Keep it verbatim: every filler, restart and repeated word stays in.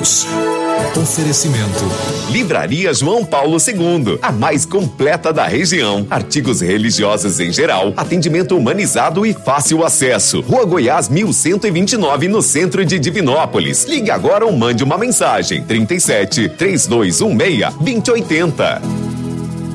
News. Oferecimento. Livraria João Paulo segundo, a mais completa da região. Artigos religiosos em geral, atendimento humanizado e fácil acesso. Rua Goiás mil cento e vinte e nove, no centro de Divinópolis. Ligue agora ou mande uma mensagem. trinta e sete, três dois um seis, dois zero oito zero.